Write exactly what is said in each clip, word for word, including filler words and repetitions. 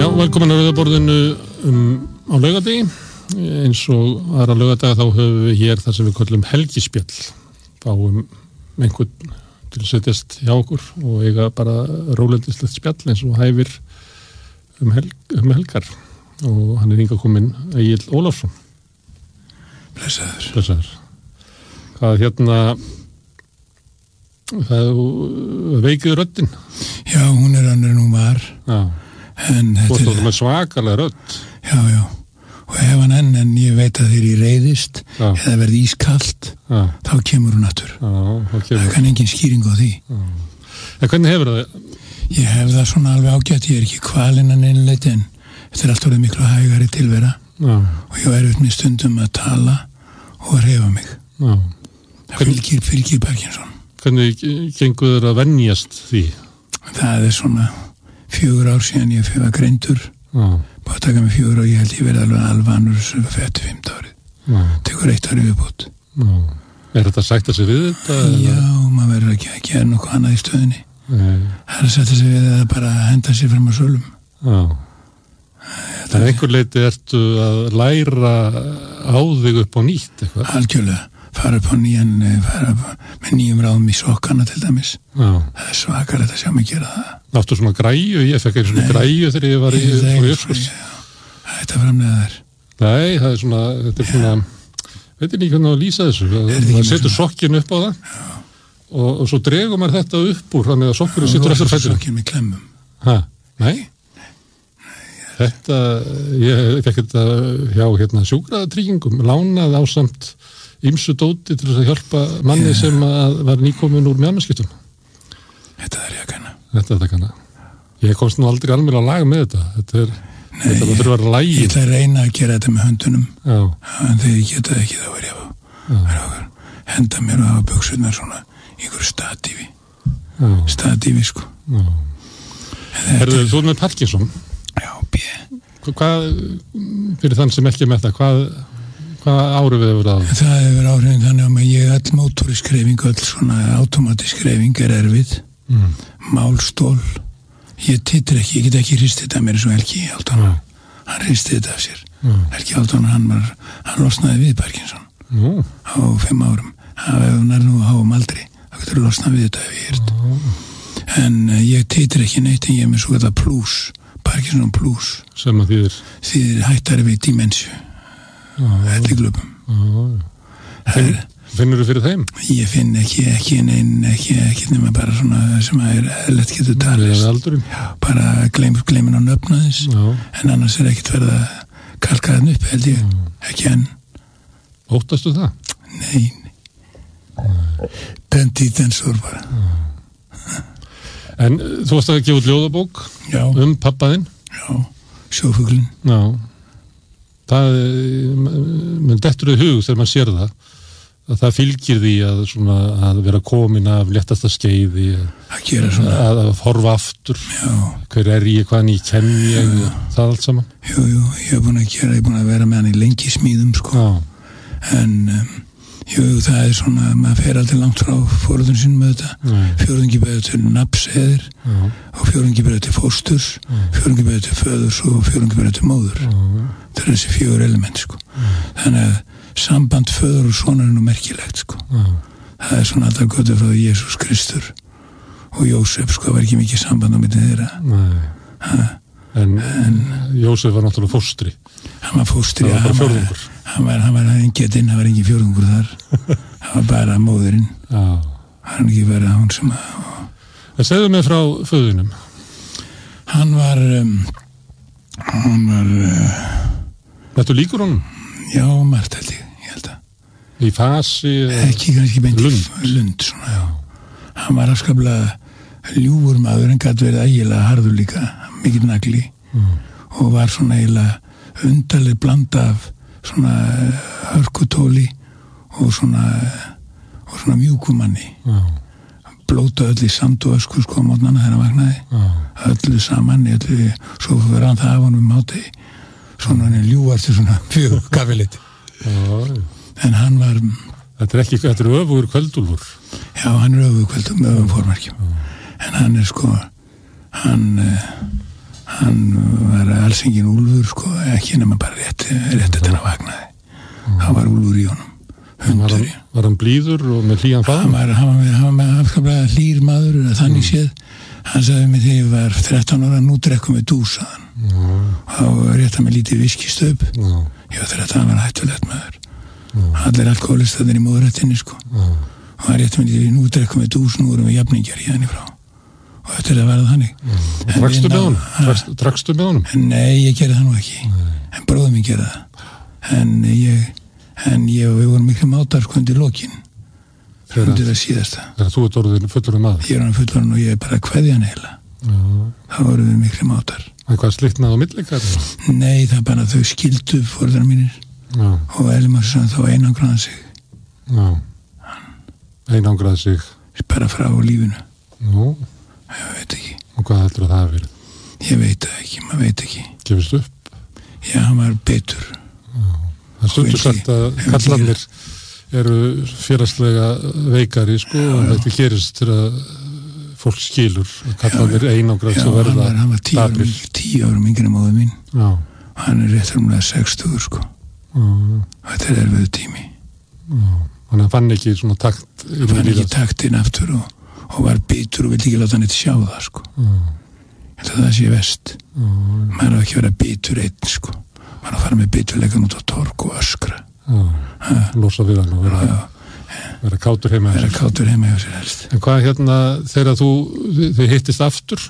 Já, velkomin að Rauðaborðinu um, á laugardegi. Eins og aðra laugardaga þá höfum við hér það sem við kallum helgispjall. Fáum einhvern til að setjast hjá okkur og eiga bara rólendislegt spjall eins og hæfir um, helg, um helgar. Og hann er hingað kominn Egill Ólafsson. Blessaður. Blessaður. Hvað hérna, það er veikið röddin? Já, hún er annir nú var. Já. En Þú þetta ert með svakalega rödd. Já, já. Og ef hann enn, en ég veit að þegar ég reiðist Já. eða verði ískalt, Já. þá kemur hún aftur. Já, þá Það kemur. kann engin skýring á því. Já. En hvernig hefur það? Ég hef það svona alveg ágætt, ég er ekki kvalinnan innleitt, en þetta er allt orðið miklu hægari tilvera. Já. Og ég er auðvitað með stundum að tala og að reyfa mig. Já. Það fylgir, fylgir Parkinson. Hvernig gengur þér að venjast því? Það er svona fjögur ár síðan ég fyrir að greindur. Já. Búið að taka mig fjögur ár, ég held ég verið alveg alvanur sem fættu fimt árið. Já. Tekur eitt ári viðbútt. Já. Er þetta að sætta sig við þetta? Já, maður verður ekki að gera nokkuð annað í stöðinni. Nei. Það er að setja sig við að bara henda sér fram á sölum. Já. En einhver leiti ertu að læra á þig upp á nýtt eitthvað? Algjörlega. Fara upp á nýjan, fara upp með nýjum ráðum í sokkana til dæmis. Já. Það er svakalegt að sjá mig gera það. Áttu svona græju? Ég fekk einu svona græju þegar ég var í Jöskurs. Þetta framlega þær. Nei, það er svona, þetta er svona, veit ég ekki hvernig að lýsa þessu. Það setur sokkinn upp á það og, og svo dregur maður þetta upp úr, þannig að sokkurinn situr eftir fættinum. Sokkinn með klemmum. Hæ? Nei? Þetta, ég fekk þetta hjá hérna sjúkratryggingum, lánað ásamt ýmsu dóti til þess að hjálpa manni yeah. sem að var nýkomin úr mjálmeskiptum. Þetta er ég að kanna. Þetta er þetta kanna. Ég komst nú aldrei alveg að laga með þetta. Þetta er, Nei, þetta þurfa að vera lægi. Ég ætla að reyna að gera þetta með höndunum. Já. En þegar ég geta ekki þá er ég að henda mér og hafa buxurnar svona í einhverju statífi. Já. Statífi, sko. Já. Herðu, þú er með Parkinson. Já, B. Hvað, fyrir þann sem ekki er með það, hvað, hvað árið við hefur að? Það hefur áhrifin þannig að ég all mótorisk hreyfing, all svona automatisk hreyfing er erfið. Mm. Málstól. Ég titri ekki, ég get ekki hristið þetta mér eins og Helgi Hálfdán. Mm. Hann hristið þetta af sér. Mm. Helgi Hálfdán, hann var, hann losnaði við Parkinson. Mm. Á fimm árum. Ef hann er nú á háum aldri, þá getur losnað við þetta ef ég hirt. Mm. En uh, ég titri ekki neitt, en ég er með svo þetta plus. Parkinson plus sem að þýðir þýðir hættari við dimensju helliglöpum. Finn, finnur þú fyrir þeim? Ég finn ekki ekki neinn ekki, ekki nema bara svona sem að er eðlilegt getur talist bara gleym, gleymin á nöfnaðis en annars er ekkert verið að kalka þann upp held ég, Já. Ekki enn. Óttastu það? Nei, nei. Den títen svo bara Já. En þú varst að gefa út ljóðabók Já. Um pappaðinn. Já, sjófuglinn. Já. Það, menn dettur í hug þegar maður sér það, að það fylgir því að, svona, að vera komin af léttasta skeiði, að gera svona. Að, að horfa aftur, Já. Hver er ég, hvaðan ég kenn ég, Já. Það allt saman. Jú, jú, ég hef búin að gera, ég hef búin að vera með hann í lengi smíðum, sko. Já. En... Um, Jú, það er svona, maður fer aldrei langt frá fóröldun sínum með þetta. Fjórðungi beður til nafnseðir og fjórðungi beður til fósturs, fjórðungi beður til föðurs og fjórðungi beður til móður. Já. Það er þessi fjögur element, sko. Já. Þannig að samband föður og sonar er nú merkilegt, sko. Já. Það er svona alltaf gott frá Jesús Kristur og Jósef, sko, var ekki mikið samband á milli þeirra. Nei. En, en Jósef var náttúrulega fóstri. Hann var fóstri, það var bara fjórðungur. Hann var, hann var engetinn, hann var engin fjórðungur þar. Hann var bara móðurinn. Já. Hann ekki verið að hún sem að... En segðu mig frá föðunum. Hann var... Um, hann var... Uh, Þetta líkur honum? Já, margt held ég, ég held að. Í fasi? Ekki, kannski beint. Lund? Lund, svona, já. Hann var afskaplega ljúfur maður, en gæti verið ægilega harður líka, mikill nagli. Mm. Og var svona eiginlega undarleg blanda af svona hörkutóli og svona og svona mjúkumanni. Já. Blóta öll í sand og ösku sko á mótnana þegar hann vaknaði. Já. Öllu saman, öllu, svo fyrir hann það af hann um máti. Svona hann er ljúvartur svona fjög kaffilitt. En hann var... Þetta er ekki, þetta er öfugur kvöldúlfur. Já, hann er öfugur kvöldúlfur með öfum formarkjum. En hann er sko, hann... hann var alls engin úlfur sko, ekki nema bara rétt rétt til að vaknaði mm. hann var úlfur í honum hundur var hann, var hann blíður og með hlýjan faðm? Hann var, hann var, hann var afskaplega hlýr maður þannig mm. séð, hann sagði mig þegar ég var þrettán ára, nú drekkum við dúsaðan mm. og rétt að mig lítið viskistöp mm. ég var þrettán, hann var hættulegt maður mm. allir alkoholistaðir í móðurættinni sko mm. og hann rétt að mig lítið, nú drekkum við dús, nú erum við jafningjar í henni frá og þetta er að verða þannig mm. Drakstu með honum? Drakstu, drakstu með honum? Nei, ég gerði það nú ekki Nei. En bróðum ég gerði það en ég, en ég við vorum miklu mátar sko undir lokin undir það síðasta Þegar þú ert orðin fullorðin maður? Ég er orðin fullorðin og ég er bara að kveðja hann heila þá vorum við miklu mátar En hvað slitnaði á millikar? Nei, það er bara þau skildu foreldrar mínir Já. Og Elmar sann þá einangraði sig Já. Einangraði sig bara frá lífinu Nú Ég veit ekki. Og hvað heldur það að vera? Ég veit ekki, maður veit ekki. Gefist upp? Já, hann var betur. Já. Það er stundur sagt að kallarnir eru félagslega veikari, sko, já, og þetta gerist þegar fólk skilur. Kallarnir einangrað sem verða daprir. Já, hann var tíu árum, tíu árum yngri en móður mín. Já. Og hann er rétt umlega sextugur, sko. Já. Þetta er erfiðu tími. Já. Þannig að hann fann ekki svona takt. Hann fann ekki taktinn aftur og og var bitur og vildi ekki láta hann eitt sjá það sko mm. ég held að það sé vest mm. maður á ekki að vera bitur einn sko maður á að fara með biturleikan út á torg og öskra mm. losa við hann og vera, ja. vera kátur heima vera kátur heima hjá sér helst En hvað hérna þegar þú þið hittist aftur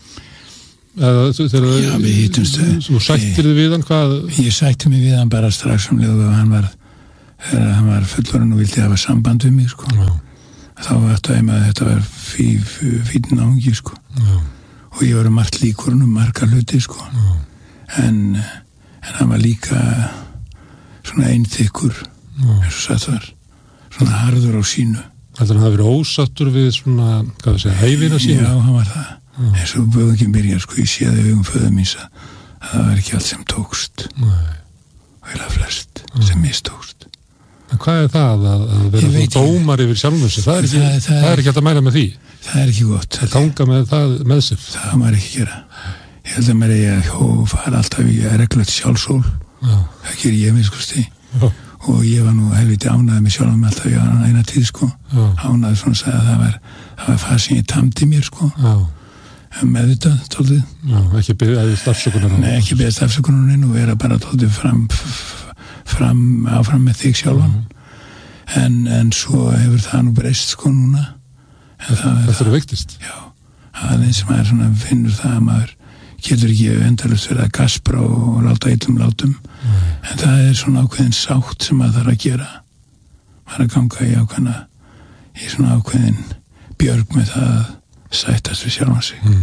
eða þegar Já, við hittumst þú sættir þið við hann hvað ég sætti mig við hann bara strax um leið og hann var þegar hann var fullorðinn og vildi hafa samband við mig sko Já þá var þetta að þetta var fín náungi sko Já. Og ég var um margt líkur um marga hluti sko Já. en en hann var líka svona einþykkur eins og satt var svona harður á sínu Þetta hann hafi verið ósattur við svona hvað það segja, hæfina sínu Já, hann var það Já. eins og böðungin byrjar sko ég séði við um föðu míns að það var ekki allt sem tókst Nei. og eða flest Já. sem mistókst En hvað er það að, að vera dómar yfir sjálfum sig? Það er ekki, það, það, það er ekki að mæla með því. Það er ekki gott. Það ganga með það með sér. Það maður ekki gera. Ég held að maður eigi að fara alltaf í reglulegt sjálfsól. Já. Það gerir ég miskusti. Og ég var nú helviti ánæði með sjálfum alltaf í eina tíð sko. Já. Ánæði svona að segja að það var, það var það sem ég tamdi mér sko. Já. Með þetta, tóltið. Já, ekki beðast afsökunar. Nei, ekki beðast afsökunar og vera bara tóltið fram fram, áfram með þig sjálfan mm. en, en svo hefur það nú breyst sko núna það, Þetta er veiktist? Já, aðeins maður svona finnur það að maður getur ekki endalaust verið að gaspra og láta illum látum mm. en það er svona ákveðin sátt sem maður þarf að gera maður að ganga í ákveðina í svona ákveðin björg með það að sættast við sjálfan sig mm.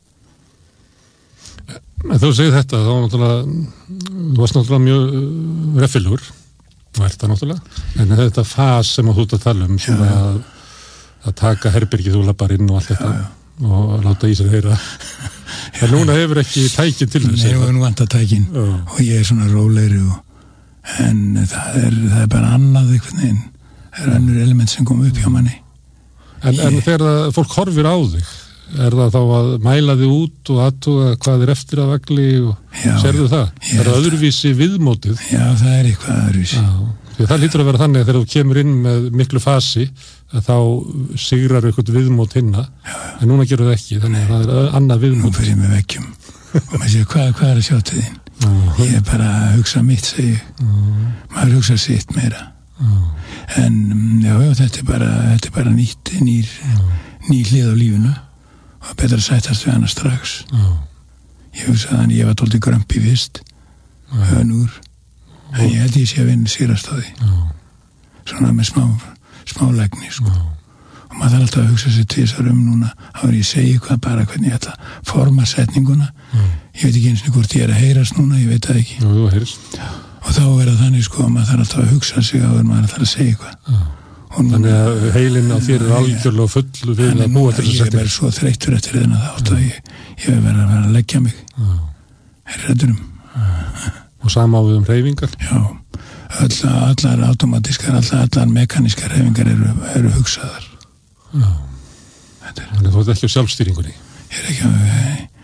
En þú segir þetta, þá náttúrulega þú varst náttúrulega mjög refilur og ert það náttúrulega en þetta fas sem að þú ert að tala um svona já, að, að taka herbyrgið þú lappar inn og allt þetta já, já. og láta í sér heyra en núna hefur ekki tækin til þess Nei, ég hefur nú vant að tækin já. og ég er svona rólegri og, en það er, það er bara annað einhvern veginn það er önnur element sem kom upp hjá manni En, ég... en þegar það, fólk horfir á þig er það þá að mæla þig út og aðtuga hvað er eftir að vagli og já, serðu það? Já, er það öðruvísi viðmótið? Já, það er eitthvað öðruvísi. Já, því það lítur að vera þannig að þegar þú kemur inn með miklu fasi að þá sigrar eitthvað viðmót hinna, já, já. En núna gerur það ekki, þannig að það er annað viðmót. Nú fyrir ég með vekkjum og maður séu hvað, hvað er að sjá til þín? Já. Ég er bara að hugsa mitt, segi ég. Maður hugsa sitt meira. Já. En já, já, þetta er bara, þetta er bara nýtt, nýr, ný hlið á lífinu. og betra að sættast við hana strax Já. Ég hugsaði hann, ég var tóltið grömpi fyrst hönur en ég held ég sé að vinna sigrast á því Já. Svona með smá smálegni sko Já. Og maður þarf alltaf að hugsa sér tvisar um núna þá er ég að segja hvað bara hvernig ég ætla að forma setninguna Já. Ég veit ekki eins og hvort ég er að heyrast núna, ég veit það ekki Já, þú heyrst Og þá er það þannig sko að maður þarf alltaf að hugsa sig á þegar maður þarf að segja eitthvað Þannig að heilin á þér er algjörlega fullu við að búa til þess að setja. Ég er verið svo þreyttur eftir þennan þátt að ég, ég hef verið að vera að leggja mig. Er rætturum. Og sama á við um hreyfingar? Já. Öll, allar automatískar, allar, allar mekanískar hreyfingar eru, eru hugsaðar. Já. Þannig að þú ert ekki á sjálfstýringunni? Ég er ekki á,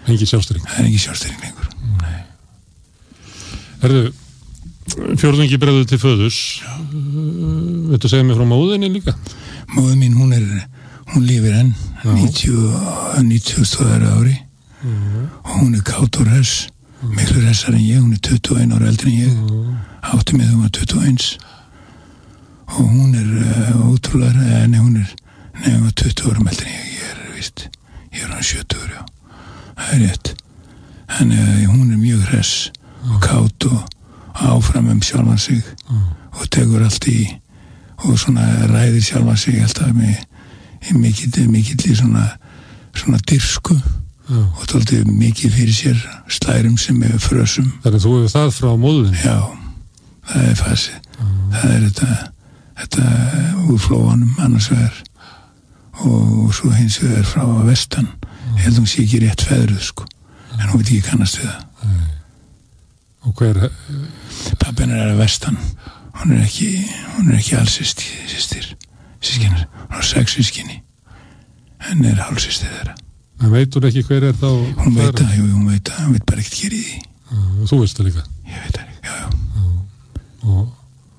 Engi sjálfstýring. Það er engi sjálfstýring lengur. Nei. Herðu, fjórðungi bregður til föðurs. Viltu segja mér frá móðinni líka? Móðin mín, hún er, hún lifir enn, níutíu stóðar ári mm. og hún er kátur hess, mm. miklu hessar en ég, hún er tuttugu og einu ára eldri en ég, mm. átti með hún var tuttugu og eins og hún er uh, ótrúlega, nei hún er, nei hún var tuttugu ára eldri en ég, ég er, víst, ég er hann sjötugur, já, það er rétt, en uh, hún er mjög hress mm. og kát og áfram um sjálfan sig mm. og tegur allt í og svona ræðir sjálfan sig alltaf með mikill, mikill í svona svona dyrsku mm. og tóldi mikið fyrir sér slærum sem er frösum. Þannig að þú hefur það frá móðunni? Já, það er fasi. Mm. Það er þetta, þetta úr flóanum annars vegar og svo hins vegar frá vestan. Mm. Ég held hún sé ekki rétt feðruð sko, mm. en hún veit ekki kannast við það. Mm. Og hver? Pappin er að vestan. Hún er ekki, hún er ekki alls systir, sískinar. Hún er sex sískinni. Henn er hálfsystir þeirra. En veit hún ekki hver er þá? Hún veit það, jú, hún veit það. Hún veit bara ekkert hér í því. Og þú veist það líka? Ég veit það líka, já, já. já. Og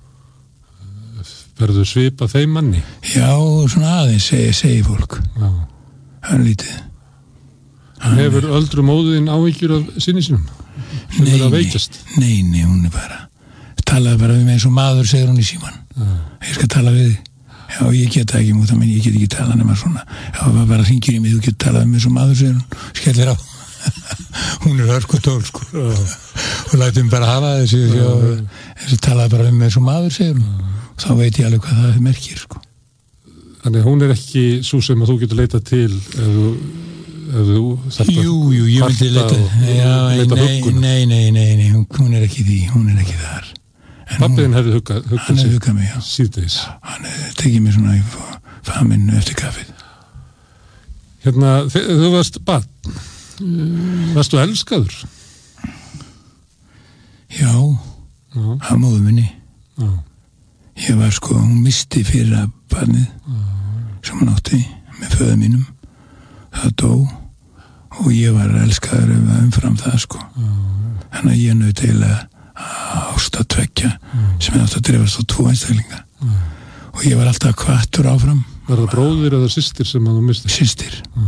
verður svipa þeim manni? Já, svona aðeins, segi, segi fólk. Já. Það er lítið. Hann hefur öldru móðin áhyggjur af sinni sínum? Sem nei, er að veikjast? Nei, nei, hún er bara talaði bara við mig eins og maður, segir hún í síman. Já. Ég skal tala við þig. Já, ég get það ekki múta, menn ég get ekki tala nema svona. Já, það bara hringir í mig, þú getur talað með eins og maður, segir hún, skellir á. Hún er hörkutól, sko. Og lætum bara hafa þessi, þessi talaði bara við mig eins og maður, segir hún. Og þá veit ég alveg hvað það merkir, sko. Þannig hún er ekki svo sem að þú getur leitað til ef þú, ef þú jú, jú, ég myndi leita, já, leita nei, nei, nei, nei, nei, hún, hún er ekki því, hún er ekki þar. Pappiðin hefði huggað hann hefði huggað mig, já. Síðdeis. Hann hefði tekið mér svona í faminu eftir kaffið. Hérna, þú varst barn. Varstu elskaður? Já, já. Af móður minni. Já. Ég var sko, hún misti fyrir að barnið sem hún átti með föðu mínum. Það dó og ég var elskaður umfram það sko. Já. Þannig að ég naut eiginlega ást að tvekja mm. sem er átt að drefast á tvo einstaklinga mm. og ég var alltaf kvartur áfram. Var það bróðir eða systir sem að þú misti? Systir. Mm.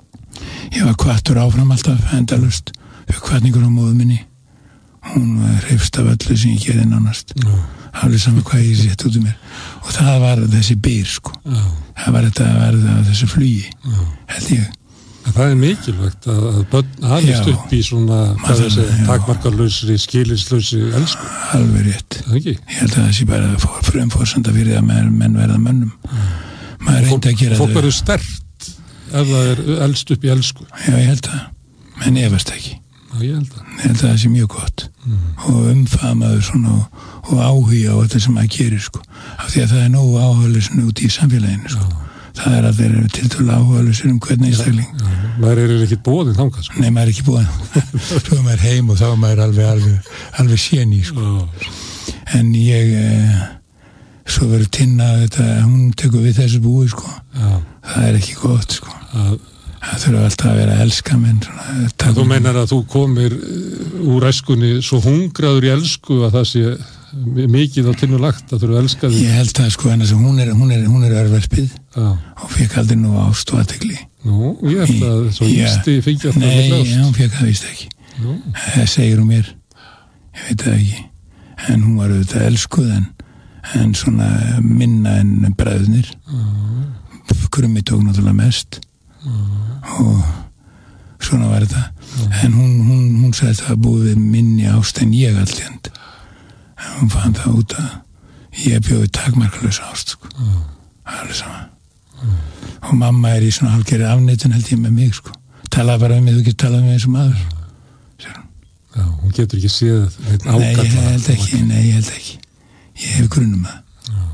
Ég var kvartur áfram alltaf endalust fyrir kvartningur á móðu minni. Hún var hrifst af öllu sem ég gerði nánast. Mm. Alveg saman hvað ég sett út um mér. Og það var þessi byr sko. Mm. Það var þetta að verða þessi flugi. Mm. Held ég. En það er mikilvægt að, að börn aðeins upp í svona takmarkarlausri, skilislausri elsku. Alveg rétt. Það ekki? Ég held að það sé bara frumforsenda fyrir að menn, menn verða mönnum. Mm. Maður reyndi að gera þetta. Fólk verður sterkt ef það er elst upp í elsku. Já, ég held að. Men efast ekki. Já, ég held að. Ég held að það sé mjög gott. Mm. Og umfamaður svona og, og áhuga á þetta sem maður gerir sko. Af því að það er nógu áhugaðlega út í samfélaginu sko. Já. Það er að þeir eru tiltölu áhugaðlega um hvernig einstakling. Ja, ja. Maður er ekki bóðinn þangað sko. Nei, maður er ekki bóðinn. Svo er maður heim og þá er maður alveg, alveg, alveg séni sko. Oh. En ég eh, svo verður Tinna þetta, hún tekur við þessu búi sko. Ja. Það er ekki gott sko. Að það þurfa alltaf að vera að elska menn svona, þú meinar að þú komir úr æskunni svo hungraður í elsku að það sé mikið á Tinnu lagt að þurfa að elska þig. Ég held það sko, en hún er, hún er, hún er örverpið ah. og fekk aldrei nú ást og aðtegli. Nú, ég held að svo ísti fengi alltaf með lást. Nei, hún fekk það víst ekki. Nú. Það segir hún mér, ég veit það ekki, en hún var auðvitað elskuð en, en svona minna en bræðnir. Ah. Krummi tók náttúrulega mest. Ah. Og svona var þetta. Ah. En hún, hún, hún sagði það að búið minni ást en ég alltjent. Hún fann það út að ég bjóði takmarkalösa ást sko. Mm. Það er alveg sama. Mm. Og mamma er í svona hálfgerði afneitun held ég með mig sko. Talaði bara um mig, þú getur talað með eins og maður. Mm. Já, hún getur ekki séð einn ákall. Nei, ég held ekki, nei, ég held ekki. Ég hef grunnum það. Já.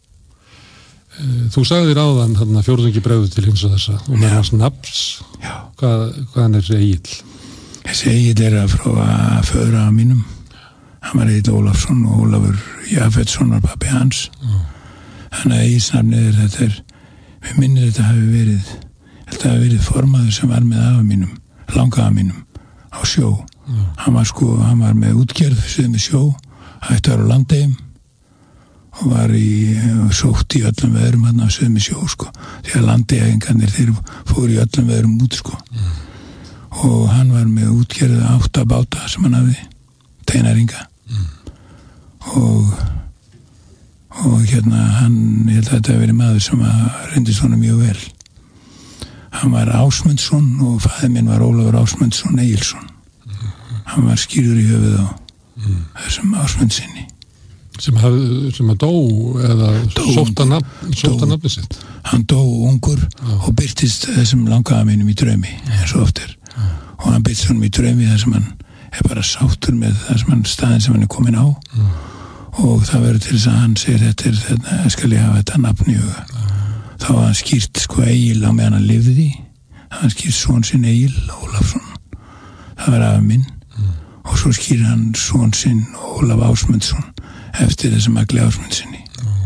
Þú sagði þér áðan þarna fjórðungi bregðu til hins og þessa og með hans nafns. Já. Hvað, hvaðan er þessi Egill? Þessi Egill er að frá að föðra á mínum. Hann var Egill Ólafsson og Ólafur Jafetsson var pabbi hans. Mm. Þannig að Egilsnafnið er þetta er, við minnir þetta hafi verið, þetta hafi verið formaður sem var með afa mínum, langaða mínum á sjó. Mm. Hann var sko, hann var með útgerð sem með sjó, hættar á Landeyjum og var í, sótt í öllum veðrum hann á sömu sjó sko, því að Landeyjaengarnir þeir fóru í öllum veðrum út sko. Mm. Og hann var með útgerð átta báta sem hann hafði, teinaringa. Mm. Og og hérna hann, ég held að þetta hefði verið maður sem reyndist honum mjög vel. Hann var Ásmundsson og faðir minn var Ólafur Ásmundsson Egilsson. Mm. Hann var skýrður í höfuð á mm. þessum Ásmundsinni. Sem, haf, sem að dó eða sótta nafni sitt? Hann dó ungur Já. Og byrtist þessum langaða mínum í draumi, eins og oft er. Já. Og hann byrtist honum í draumi þar sem hann er bara sáttur með það sem hann, staðin sem hann er komin á. Já. Og það verður til þess að hann segir þetta er þetta, skal ég hafa þetta nafn í huga. Mm. Þá var hann skýrt sko Egil á meðan hann lifði, þá hann skýrt son sinn Egil Ólafsson, það var afi minn, mm. og svo skýrt hann son sinn Ólaf Ásmundsson eftir þessum Agli Ásmundsinni.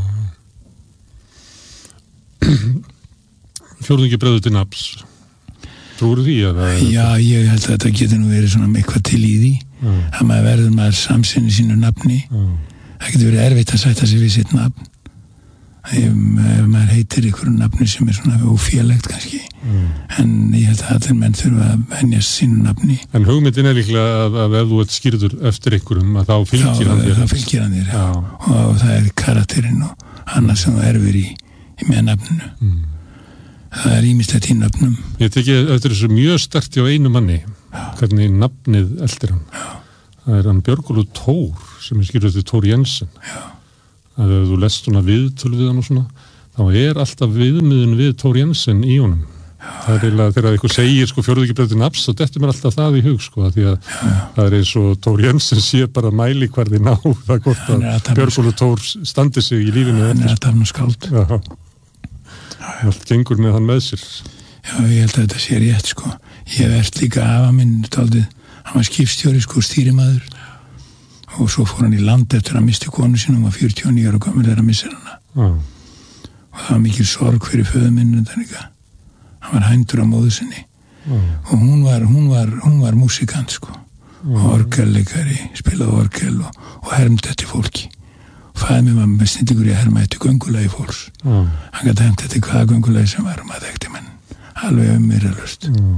Mm. Fjórðungi bregður til nafns, trúir því að það er... Já, ég held að þetta getur nú verið svona eitthvað til í því, mm. að maður verður maður samsinni sínu nafni, mm. Það getur verið erfitt að sætta sig við sitt nafn. Ef maður heitir einhverju nafni sem er svona ófélegt kannski. Mm. En ég held að allir menn þurfa að venjast sínu nafni. En hugmyndin er líklega að, að ef þú ert skýrður eftir einhverjum, að þá fylgir þá, hann þér. Þá fylgir hann þér, já. já. Og, og það er karakterinn og annað sem þú erfir í, í með nafninu. Mm. Það er ýmislegt í nafnum. Ég teki eftir þessu mjög sterkt á einu manni, já. Hvernig nafnið eldir hann. Já. Það er hann Björgólfur Tór sem er skýrður til Tór Jensen. Já. Að ef þú lest svona viðtöl við hann og svona, þá er alltaf viðmiðun við Tór Jensen í honum. Já. Það er eiginlega þegar eitthvað segir sko fjórðungi bregður til nafns, þá dettur mér alltaf það í hug sko, því að Já. Það er eins og Tór Jensen sé bara mælikvarði ná það hvort að, að Björgólfur Tór standi sig í lífinu. Hann er að tafna skáld. Já. Allt gengur með hann með sér. Já, ég held að þetta sé rétt sko. Ég hef verið líka afa minn taldið. Hann var skipstjóri, sko, stýrimaður og svo fór hann í land eftir að misti konu sín, hann var fjörutíu og níu ára gamall þegar að missa hana. Mm. Og það var mikil sorg fyrir föður minn, hann var hændur á móður sinni. Mm. Og hún var, hún var, hún var músikant, sko, mm. og orgelleikari, spilaði orgel og, og hermdi eftir fólki. Og fæði mér var með snillingur í að herma eftir göngulagi fólks. Mm. Hann gæti hermt eftir hvaða göngulagi sem var, maður þekkti menn, alveg um mér að löst. Mm.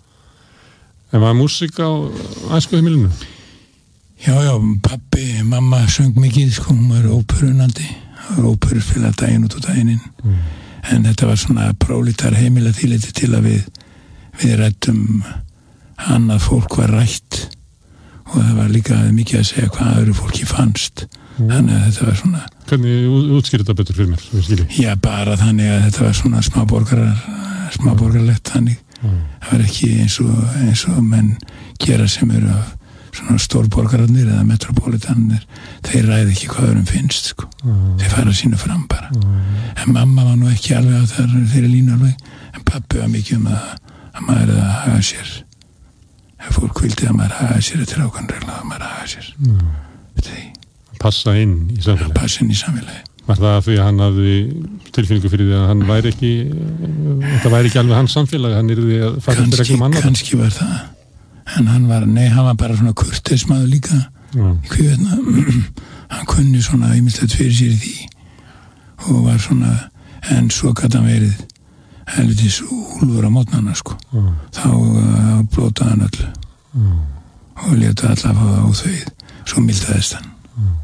En var músík á æskuheimilinu? Já, já, pappi, mamma söng mikið, sko, hún var óperunandi, það var óperur spilað daginn út og daginn inn. Mm. En þetta var svona prólitar heimila þýleiti til að við, við rættum hann að fólk var rætt og það var líka mikið að segja hvað öðru fólki fannst. Mm. Þannig að þetta var svona... Hvernig útskýrði þetta betur fyrir mér? Skilji? Já, bara þannig að þetta var svona smáborgarar, smáborgarlegt þannig. Mm. Það var ekki eins og, eins og menn gera sem eru af svona stórborgararnir eða metropolitanir, þeir ræði ekki hvað öðrum finnst sko. Mm. Þeir fara sínu fram bara. Mm. En mamma var nú ekki alveg á þar þeirri línu alveg, en pappi var mikið um að, að maður er að haga sér. Ef fólk vildi að maður haga sér eftir ákvæmregla, að maður haga sér. Mm. Passa inn í samfélagi. Passa inn í samfélagi. Var það því að hann hafði tilfinningu fyrir því að hann væri ekki, þetta væri ekki alveg hans samfélag, hann yrði að fara eftir reglum annar? Kannski var það, en hann var, nei, hann var bara svona kurteismadur líka, mm. í kvíðna, hann kunni svona ýmislegt fyrir sér í því og var svona, en svo gæti hann verið helvitis úlfur á mótnana, sko, mm. þá uh, blótaði hann öllu mm. og leta alla að fá það óþvegið, svo mildaðist hann. Mm.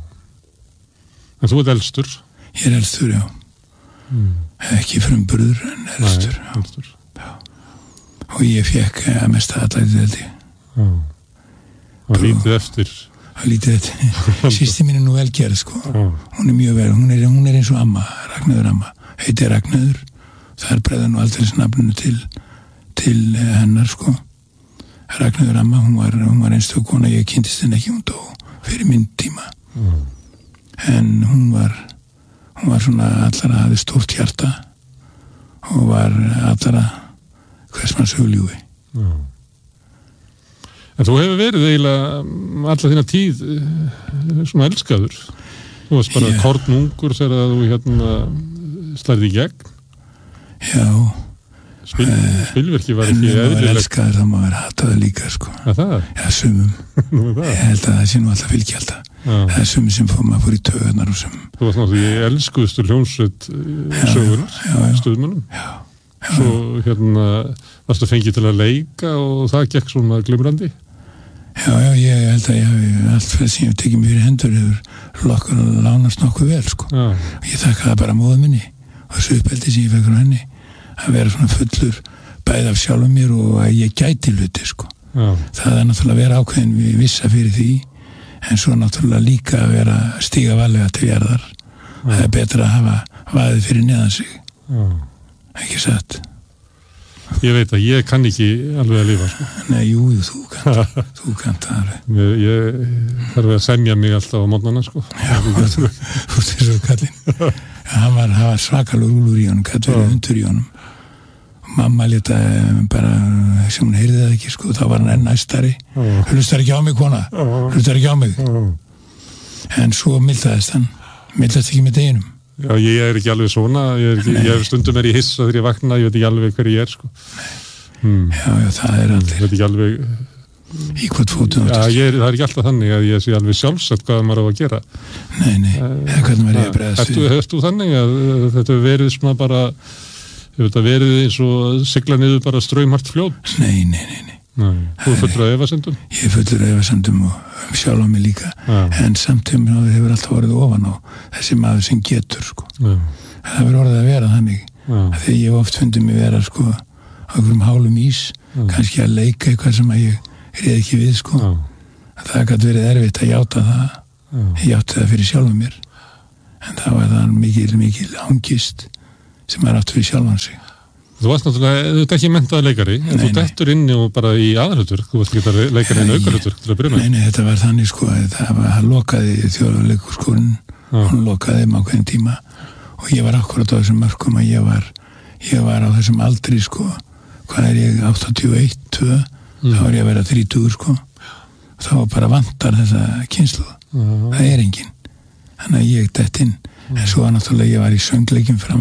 En þú ert elstur? Ég er elstur, já. Mm. Ekki frumburður, en elstur. Nei, elstur. Já. Og ég fekk að mesta allætið held ég. Já. Og lítið eftir? Og lítið eftir. Sýsti mín er nú velgerð, sko. Já. Hún er mjög vel. Hún er, hún er eins og amma, Ragnheiður amma. Heiti Ragnheiður. Það er breiða nú aldrei snafninu til, til hennar, sko. Ragnheiður amma, hún var, hún var einstök kona, ég kynntist henni ekki, hún dó fyrir minn tíma. Mm. En hún var hún var svona allara hafði stórt hjarta og var allara hvers manns hugljúfi. Mm. En þú hefur verið eiginlega alla þína tíð svona elskaður. Þú varst bara yeah. kornungur þegar þú hérna slærði í gegn. Já. Spil, spilverki var ekki eðlilegt. En ef maður elskaður þá maður hataði líka, sko. Að það? Já, sumum. Ég held að það sé nú alltaf fylgjalda. Það er sumum sem fór maður fór í taugarnar og sumum. Þú varst náttúrulega í elskuðustu hljómsveit sögunar, stuðmönnum. Já, já. Svo hérna varstu fengið til að leika og það gekk svona glimrandi. Já, já, ég held að ég hafi allt fyrir sem ég hef tekið mér fyrir hendur hefur lokkar að lánast nokkuð vel, sko. Já. Ég þakka það bara móðu minni og þessu uppeldi sem ég fekk frá henni að vera svona fullur bæði af sjálfum mér og að ég gæti hluti, sko. Já. Það er náttúrulega að vera ákveðin við vissa fyrir því en svo náttúrulega líka að vera stíga valega til jarðar. Það er betra að hafa vaðið fyrir neðan sig. Já. Ekki satt. Ég veit að ég kann ekki alveg að lifa, sko. Nei, jú, jú, þú kannt þú kannt það alveg. Ég, ég þarf að semja mig alltaf á mótnana, sko. Já, þú ert þessu kallinn. Hann var, var svakalur úlur í honum, kallt verið hundur í honum. Og mamma leta bara, sem hún heyrði það ekki, sko, þá var hann enn næstari. Hlustar ekki á mig, kona. Hlustar ekki á mig. En svo mildaðist hann. Mildaðist ekki með deginum. Já, ég er ekki alveg svona, ég er, ekki, ég er stundum er í hissa þegar ég vakna, ég veit ekki alveg hver ég er, sko. Hmm. Já, já, það er allir. Ég veit ekki alveg... Í hvort fótum Já, ég er, það er ekki alltaf þannig að ég sé alveg sjálfsagt hvað maður á að gera. Nei, nei, eða hvernig maður er að bregðast við. Ertu þú þannig að þetta hefur verið svona bara, hefur þetta verið eins og sigla niður bara straumhart fljót? Nei, nei, nei, nei. Nei. Þú er fullur af efasemdum? Ég er fullur af efasemdum og sjálf á mig líka. Já. En samtíma hefur alltaf orðið ofan á þessi maður sem getur, sko. Já. Það hefur orðið að vera þannig. Þegar ég oft fundið mig vera, sko, á einhverjum hálum ís, Já. Kannski að leika eitthvað sem að ég reið ekki við, sko. Já. Það gæti verið erfitt að játa það. Já. Ég játi það fyrir sjálfum mér. En það var það mikil, mikil angist sem er átt fyrir sjálfan sig. Þú varst náttúrulega, þú ert ekki menntaður leikari, en nei, þú dettur inni og bara í aðalhutur, þú varst ekki leikari en aukarhutur til að byrja með. Nei, nei, þetta var þannig, sko, það var, það lokaði þjóðleikurskólinn, hún lokaði um ákveðin tíma og ég var akkurat á þessum mörkum að ég var, ég var á þessum aldri, sko, hvað er ég, áttatíu og eitt, tvö, mm. þá var ég að vera þrítugur, sko, og þá bara vantar þessa kynslu, mm. það er engin, þannig að ég dett inn, mm. en svo náttúrulega ég var í söngleikin fram